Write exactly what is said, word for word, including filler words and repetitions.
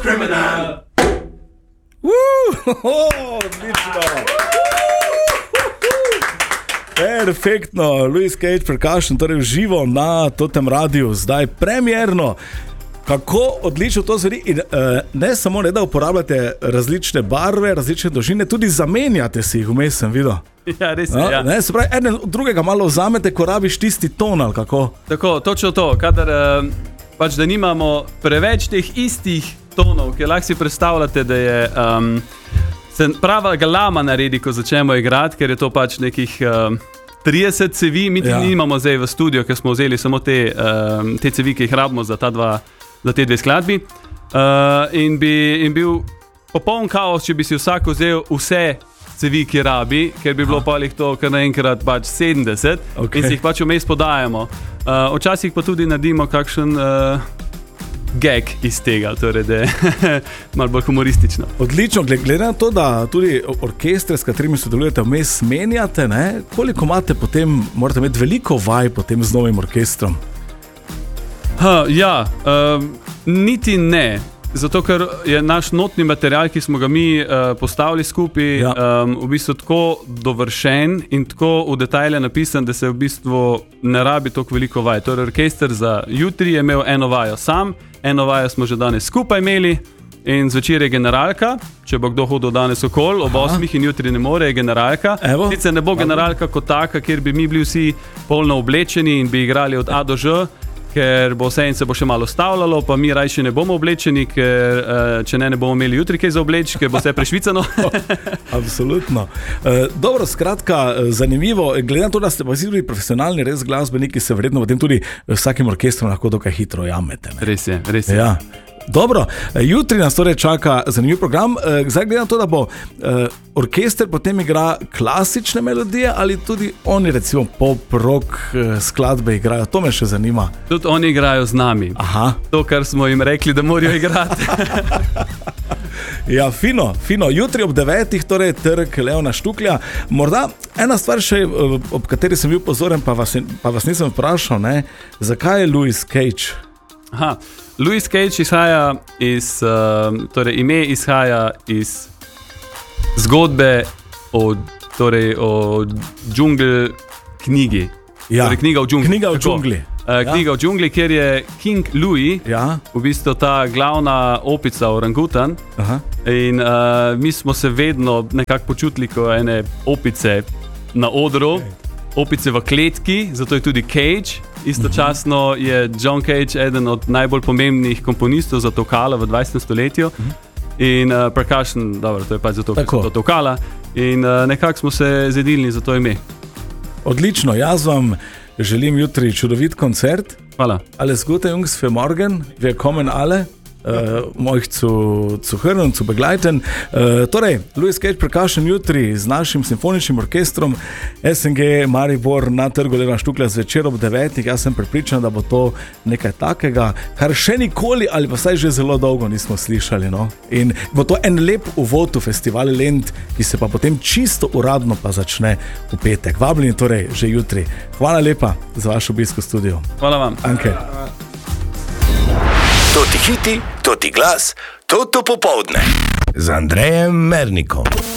Criminal. Odlično. Perfektno, Louis Cage Percussion, torej v živo na Totem radiju, zdaj premierno. Kako odlično to zveri in uh, ne samo ne, da uporabljate različne barve, različne dolžine, tudi zamenjate si jih, vmes sem videl. Ja, res je, no, ja. Ne, se pravi, eden drugega malo vzamete, ko rabiš tisti ton ali kako? Tako, točno to, kadar uh, pač da nimamo preveč teh istih tonov, ki lahko si predstavljate, da je um, se prava galama naredi, ko začnemo igrati, ker je to pač nekih um, trideset cevi, mi ja. nimamo zdaj v studio, ker smo vzeli samo te, um, te cevi, ki jih rabimo za ta dva za te dve skladbi uh, in bi in bil popoln kaos, če bi si vsak vzel vse cevi, ki rabi, ker bi bilo pa jih to kar naenkrat pač sedemdeset okay. in si jih pač vmes podajamo. Uh, včasih pa tudi naredimo kakšen uh, gag iz tega, torej da je malo bolj humoristično. Odlično, glede na to, da tudi orkestre, s katerimi sodelujete, vmes menjate, ne? Koliko imate potem, morate imeti veliko vaj potem z novim orkestrom? Ha, ja, uh, niti ne, zato ker je naš notni material, ki smo ga mi uh, postavili skupaj, ja. um, v bistvu tako dovršen in tako v detajle napisan, da se v bistvu ne rabi toliko veliko vaj. Torej, orkester za jutri je imel eno vajo sam, eno vajo smo že danes skupaj imeli in zvečer je generalka, če bo kdo hodil danes okol, ob osmih in jutri ne more, je generalka. Sicer ne bo generalka kot taka, kjer bi mi bili vsi polno oblečeni in bi igrali od A do Ž, ker bo vse in se bo še malo stavljalo, pa mi rajši ne bomo oblečeni, ker če ne, ne bomo imeli jutri kaj za obleč, ker bo vse prešvicano. Absolutno. Dobro, skratka, zanimivo, glede na to, da ste pa tudi profesionalni res glasbeniki, se verjetno potem tudi vsakim orkestrom lahko dokaj hitro jamete. Ne? Res je, res je. Ja. Dobro, jutri nas torej čaka zanimiv program. Zdaj glede na to, da bo orkester potem igra klasične melodije ali tudi oni recimo pop, rock skladbe igrajo, to me še zanima. Tudi oni igrajo z nami. Aha. To, kar smo jim rekli, da morajo igrati. Ja, fino, fino. Jutri ob devetih, torej trg Leona Štuklja. Morda ena stvar še, ob kateri sem bil pozoren, pa vas, pa vas nisem vprašal, ne? Zakaj je Louis Cage? Aha, Louis Cage izhaja iz, uh, torej ime izhaja iz zgodbe o, torej o džungl knjigi. Ja. Torej knjiga o džungli. Knjiga o džungli. Uh, knjiga ja. o džungli, kjer je King Louis, ja. v bistvu ta glavna opica orangutan. Aha. In uh, mi smo se vedno nekako počutili kot ene opice na odru. Okay. Opice v kletki, zato je tudi Cage. Istočasno je John Cage eden od najbolj pomembnih komponistov za tokala v dvajsetem stoletju. In uh, percussion, dobro, to je pač zato, ker so to tokala. In uh, nekako smo se zedilni za to ime. Odlično, jaz vam želim jutri čudovit koncert. Hvala. Alles Gute, Jungs, für morgen. Wir kommen alle. Uh, mojih zu, zu hören, zu begleiten. Uh, torej, Louis Cage Percussion jutri z našim simfoničnim orkestrom S N G Maribor na trgu Leona Štuklja zvečer ob devetih. Jaz sem prepričan, da bo to nekaj takega, kar še nikoli ali pa vsaj že zelo dolgo nismo slišali. No? In bo to en lep uvod v festival Lent, ki se pa potem čisto uradno pa začne v petek. Vabljeni torej že jutri. Hvala lepa za vaš obisk v studiu. Hvala vam. Anke. To ti hiti, to ti glas, to to popoldne. Z Andrejem Mernikom.